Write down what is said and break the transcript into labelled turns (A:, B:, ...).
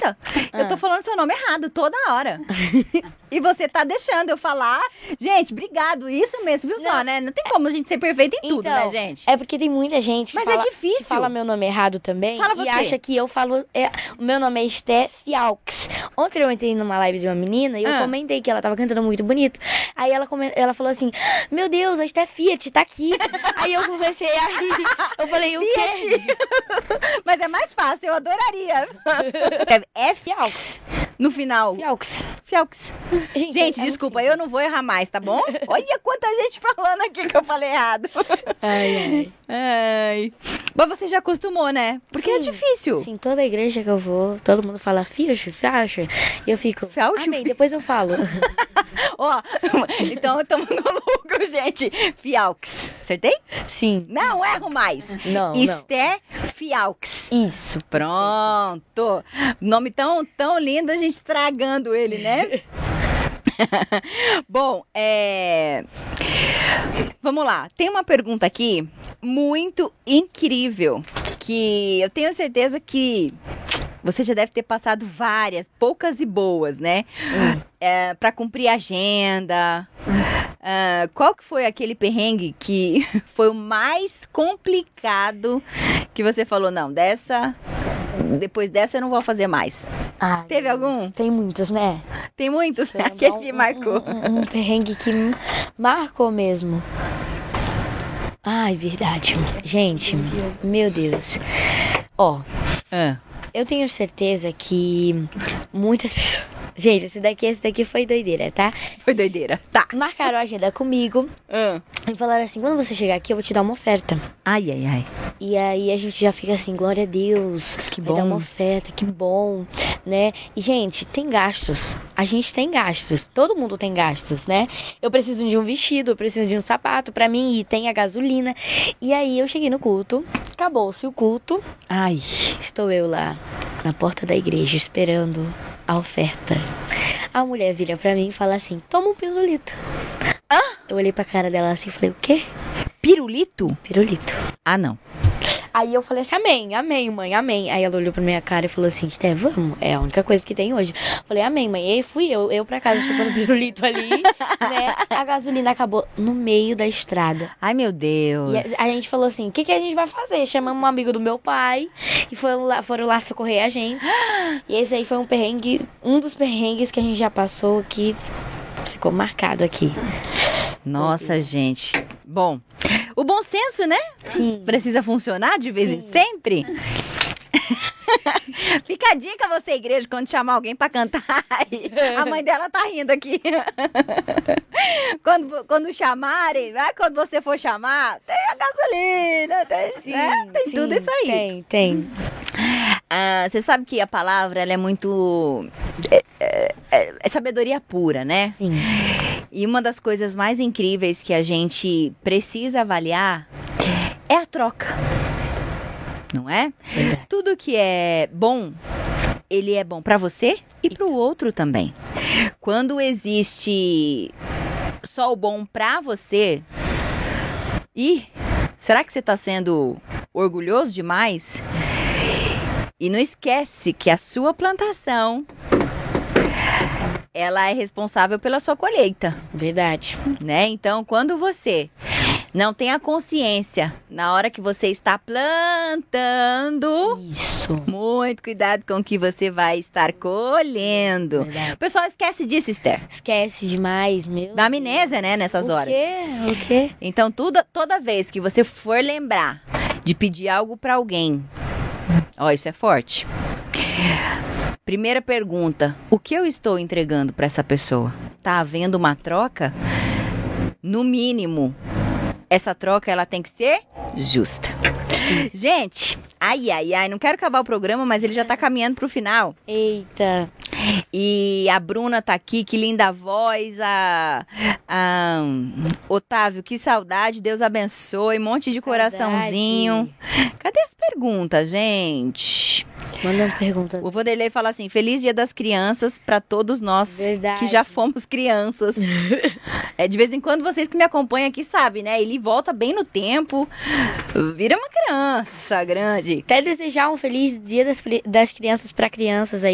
A: acredita? Eu tô falando seu nome errado toda hora. E você tá deixando eu falar. Gente, obrigado. Isso mesmo, viu só, né? Não tem como a gente ser perfeita em tudo, né, gente?
B: É porque tem muita gente que
A: Mas
B: fala,
A: é difícil.
B: que fala meu nome errado também.
A: Fala
B: e
A: você.
B: acha que eu falo... o meu nome é Esté Fialques. Ontem eu entrei numa live de uma menina e eu comentei que ela tava cantando muito bonito. Aí ela falou assim, meu Deus, a Esté Fiat tá aqui. Aí eu comecei a rir. Eu falei, o quê?
A: Mas é mais fácil, eu adoraria. É Fialques no final. Fialques. Gente, desculpa, eu não vou errar mais, tá bom? Olha quanta gente falando aqui que eu falei errado. Ai. Mas você já acostumou, né? Porque é difícil.
B: Sim, toda igreja que eu vou, todo mundo fala Fiacho, e eu fico, amém, depois eu falo.
A: Ó, então estamos no lucro, gente. Fialques. Acertei?
B: Sim.
A: Não erro mais.
B: Não.
A: Esté Fialques.
B: Isso.
A: Pronto. Nome tão lindo, a gente estragando ele, né? Bom, vamos lá. Tem uma pergunta aqui muito incrível que eu tenho certeza que você já deve ter passado várias, poucas e boas, né? Para cumprir a agenda. Qual que foi aquele perrengue que foi o mais complicado que você falou, não, depois dessa eu não vou fazer mais? Teve algum?
B: Tem muitos, né?
A: Tem muitos? Aquele que marcou.
B: Um perrengue que marcou mesmo. Ai, verdade. Gente, meu Deus. Ó, eu tenho certeza que muitas pessoas... Gente, esse daqui foi doideira, tá?
A: Foi doideira, tá.
B: Marcaram a agenda comigo e falaram assim, quando você chegar aqui eu vou te dar uma oferta.
A: Ai.
B: E aí a gente já fica assim, glória a Deus,
A: que
B: vai
A: bom.
B: dar uma oferta, que bom, né? E gente, tem gastos, a gente tem gastos, todo mundo tem gastos, né? Eu preciso de um vestido, eu preciso de um sapato pra mim e tem a gasolina. E aí eu cheguei no culto, acabou-se o culto.
A: Ai.
B: Estou eu lá na porta da igreja esperando a oferta. A mulher vira pra mim e fala assim, toma um pirulito. Eu olhei pra cara dela assim e falei, o quê?
A: Pirulito?
B: Pirulito.
A: Ah, não.
B: Aí eu falei assim, amém, mãe, amém. Aí ela olhou pra minha cara e falou assim, Esté, vamos, é a única coisa que tem hoje. Falei, amém, mãe. E aí fui eu pra casa chupando pirulito ali, né? A gasolina acabou no meio da estrada.
A: Ai, meu Deus.
B: E a gente falou assim, o que a gente vai fazer? Chamamos um amigo do meu pai e foram lá socorrer a gente. E esse aí foi um dos perrengues que a gente já passou que ficou marcado aqui.
A: Nossa, gente. Bom, o bom senso, né?
B: Sim.
A: Precisa funcionar de vez em sempre. Fica a dica você, igreja, quando chamar alguém pra cantar. A mãe dela tá rindo aqui. Quando chamarem, né? Quando você for chamar, tem a gasolina, tem tudo isso aí.
B: Tem.
A: Você sabe que a palavra, ela é muito... É sabedoria pura, né?
B: Sim.
A: E uma das coisas mais incríveis que a gente precisa avaliar é a troca. Não é? Tudo que é bom, ele é bom para você e para o outro também. Quando existe só o bom para você, será que você está sendo orgulhoso demais? E não esquece que a sua plantação, ela é responsável pela sua colheita.
B: Verdade.
A: Né? Então, quando você não tem a consciência na hora que você está plantando,
B: isso,
A: muito cuidado com o que você vai estar colhendo.
B: Verdade.
A: O pessoal esquece disso, Esther.
B: Esquece demais, meu.
A: Da amnésia, né, nessas horas.
B: O quê?
A: Então, toda vez que você for lembrar de pedir algo para alguém, isso é forte. Primeira pergunta, o que eu estou entregando para essa pessoa? Tá havendo uma troca? No mínimo, essa troca ela tem que ser justa. Gente, ai, não quero acabar o programa, mas ele já tá caminhando pro final.
B: Eita.
A: E a Bruna tá aqui, que linda voz. Otávio, que saudade, Deus abençoe, um monte de coraçãozinho. Cadê as perguntas, gente?
B: Manda uma pergunta.
A: O Vanderlei fala assim, feliz dia das crianças para todos nós.
B: Verdade.
A: Que já fomos crianças. De vez em quando vocês que me acompanham aqui sabem, né? Ele volta bem no tempo, vira uma criança grande.
B: Até desejar um feliz dia das crianças para crianças aí.